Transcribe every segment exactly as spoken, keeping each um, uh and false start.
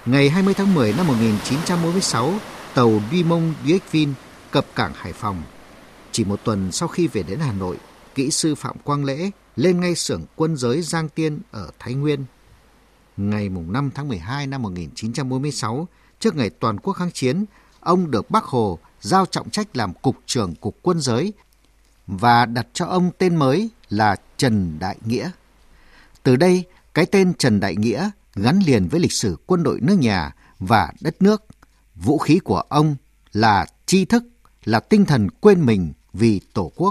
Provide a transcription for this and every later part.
Ngày hai mươi tháng mười năm một nghìn chín trăm bốn mươi sáu, tàu Dumont d'Urville cập cảng Hải Phòng. Chỉ một tuần sau khi về đến Hà Nội, kỹ sư Phạm Quang Lễ lên ngay xưởng quân giới Giang Tiên ở Thái Nguyên. Ngày năm tháng mười hai năm một nghìn chín trăm bốn mươi sáu, trước ngày toàn quốc kháng chiến, ông được Bác Hồ giao trọng trách làm Cục trưởng Cục Quân giới và đặt cho ông tên mới là Trần Đại Nghĩa. Từ đây, cái tên Trần Đại Nghĩa gắn liền với lịch sử quân đội nước nhà và đất nước. Vũ khí của ông là tri thức, là tinh thần quên mình vì Tổ quốc.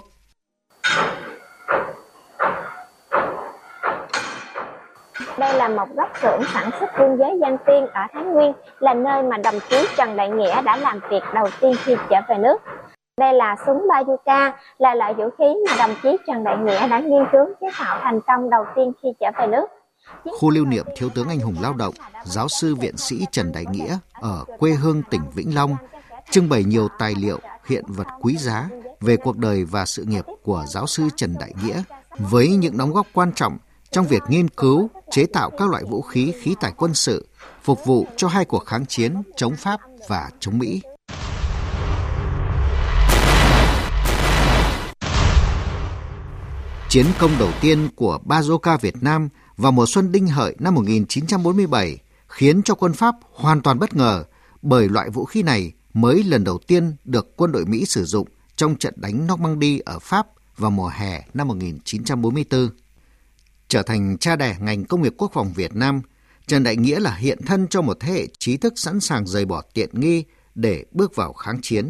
Đây là một góc xưởng sản xuất quân giới Giang Tiên ở Thái Nguyên, là nơi mà đồng chí Trần Đại Nghĩa đã làm việc đầu tiên khi trở về nước. Đây là súng bazooka, là loại vũ khí mà đồng chí Trần Đại Nghĩa đã nghiên cứu chế tạo thành công đầu tiên khi trở về nước. Khu lưu niệm Thiếu tướng anh hùng lao động, giáo sư viện sĩ Trần Đại Nghĩa ở quê hương tỉnh Vĩnh Long trưng bày nhiều tài liệu, hiện vật quý giá về cuộc đời và sự nghiệp của giáo sư Trần Đại Nghĩa, với những đóng góp quan trọng trong việc nghiên cứu, chế tạo các loại vũ khí, khí tài quân sự, phục vụ cho hai cuộc kháng chiến chống Pháp và chống Mỹ. Chiến công đầu tiên của bazooka Việt Nam vào mùa xuân Đinh Hợi năm một nghìn chín trăm bốn mươi bảy khiến cho quân Pháp hoàn toàn bất ngờ, bởi loại vũ khí này mới lần đầu tiên được quân đội Mỹ sử dụng trong trận đánh Normandy ở Pháp vào mùa hè năm một nghìn chín trăm bốn mươi tư. Trở thành cha đẻ ngành công nghiệp quốc phòng Việt Nam, Trần Đại Nghĩa là hiện thân cho một thế hệ trí thức sẵn sàng rời bỏ tiện nghi để bước vào kháng chiến.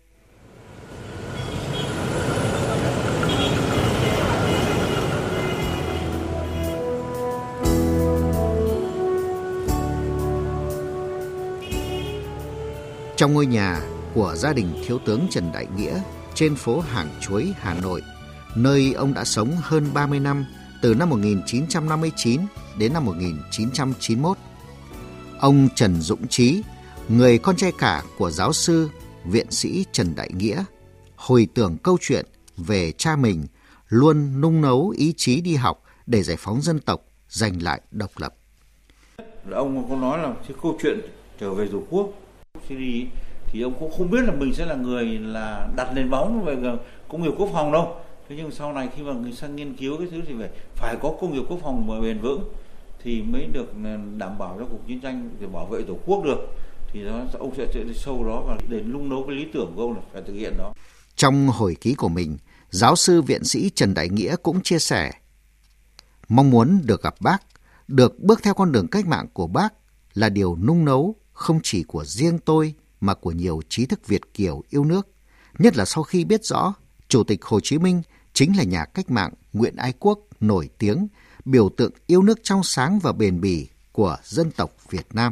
Trong ngôi nhà của gia đình Thiếu tướng Trần Đại Nghĩa trên phố Hàng Chuối, Hà Nội, nơi ông đã sống hơn ba mươi năm, từ năm một nghìn chín trăm năm mươi chín đến năm một nghìn chín trăm chín mươi mốt. Ông Trần Dũng Trí, người con trai cả của giáo sư, viện sĩ Trần Đại Nghĩa, hồi tưởng câu chuyện về cha mình luôn nung nấu ý chí đi học để giải phóng dân tộc, giành lại độc lập. Ông có nói là cái câu chuyện trở về Tổ quốc thì, thì ông cũng không biết là mình sẽ là người là đặt nền móng về công nghiệp quốc phòng đâu. Thế nhưng sau này khi mà người sang nghiên cứu cái thứ thì phải phải có công nghiệp quốc phòng mà bền vững thì mới được đảm bảo cho cuộc chiến tranh để bảo vệ Tổ quốc được. Thì đó, ông sẽ đi sâu đó và để nung nấu cái lý tưởng của ông là phải thực hiện đó. Trong hồi ký của mình, giáo sư viện sĩ Trần Đại Nghĩa cũng chia sẻ: mong muốn được gặp Bác, được bước theo con đường cách mạng của Bác là điều nung nấu không chỉ của riêng tôi mà của nhiều trí thức Việt kiều yêu nước, nhất là sau khi biết rõ Chủ tịch Hồ Chí Minh chính là nhà cách mạng nguyện ái quốc nổi tiếng, biểu tượng yêu nước trong sáng và bền bỉ của dân tộc Việt Nam.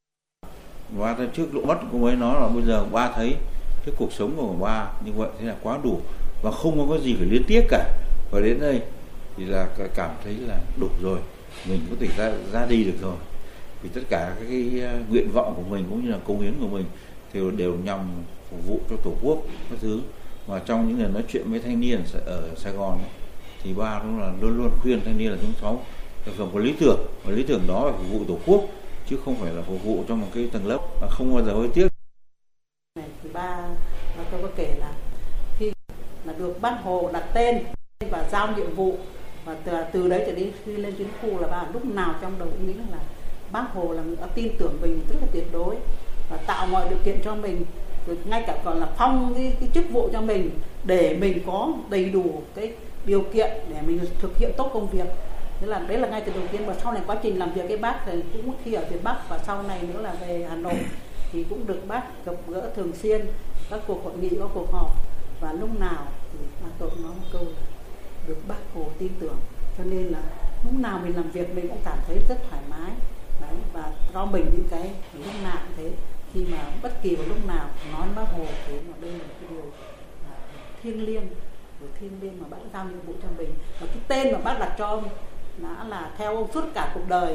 Ba trước lỗ mất của ấy nói là bây giờ ba thấy cái cuộc sống của ba như vậy thế là quá đủ và không có gì phải liên tiếc cả. Và đến đây thì là cảm thấy là đủ rồi, mình có thể ra, ra đi được rồi. Vì tất cả các cái nguyện vọng của mình cũng như là cống hiến của mình thì đều nhằm phục vụ cho Tổ quốc các thứ. Mà trong những lần nói chuyện với thanh niên ở Sài Gòn ấy, thì ba cũng là luôn luôn khuyên thanh niên là chúng cháu phải có lý tưởng, và lý tưởng đó là phục vụ Tổ quốc chứ không phải là phục vụ cho một cái tầng lớp mà không bao giờ hối tiếc. Thì ba tôi có kể là khi là được Bác Hồ đặt tên và giao nhiệm vụ, và từ, từ đấy trở đi khi lên chiến khu là ba lúc nào trong đầu cũng nghĩ là Bác Hồ là người đã tin tưởng mình rất là tuyệt đối và tạo mọi điều kiện cho mình, rồi ngay cả còn là phong cái, cái chức vụ cho mình để mình có đầy đủ cái điều kiện để mình thực hiện tốt công việc. Thế là đấy là ngay từ đầu tiên, và sau này quá trình làm việc với Bác thì cũng khi ở Việt Bắc và sau này nữa là về Hà Nội thì cũng được Bác gặp gỡ thường xuyên, các cuộc hội nghị, các cuộc họp, và lúc nào thì tôi nói một câu là được Bác Hồ tin tưởng, cho nên là lúc nào mình làm việc mình cũng cảm thấy rất thoải mái. Đấy, và do mình những cái lúc nào cũng thế, khi mà bất kỳ một lúc nào nói Bác Hồ thì mà đây là cái điều thiêng liêng, điều thiêng liêng mà Bác giao nhiệm vụ cho mình, và cái tên mà Bác đặt cho ông đã là theo ông suốt cả cuộc đời.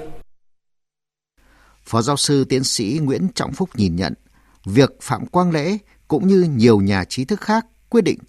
Phó giáo sư tiến sĩ Nguyễn Trọng Phúc nhìn nhận việc Phạm Quang Lễ cũng như nhiều nhà trí thức khác quyết định